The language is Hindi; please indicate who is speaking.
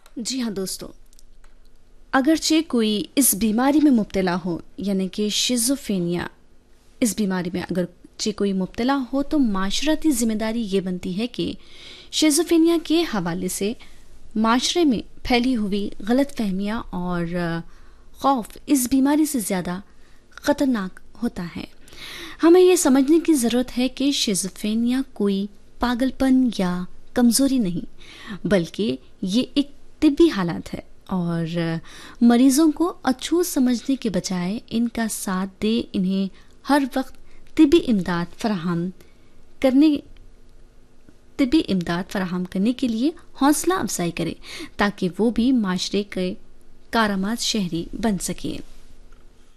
Speaker 1: जी हाँ दोस्तों, अगरचे कोई इस बीमारी में मुब्तला हो यानी कि शिज़ोफ्रेनिया, इस बीमारी में अगरचे कोई मुब्तला हो तो माशरती ज़िम्मेदारी ये बनती है कि शिज़ोफ्रेनिया के हवाले से माशरे में फैली हुई गलतफहमियाँ और खौफ इस बीमारी से ज़्यादा ख़तरनाक होता है। हमें ये समझने की ज़रूरत है कि शिज़ोफ्रेनिया कोई पागलपन या कमज़ोरी नहीं, बल्कि ये एक तिब्बी हालत है और मरीजों को अछूत समझने के बजाय इनका साथ दे, इन्हें हर वक्त तिब्बी इमदाद फराहम करने तिब्बी इमदाद फराहम करने के लिए हौसला अफजाई करे ताकि वो भी माशरे के कारामद शहरी बन सके।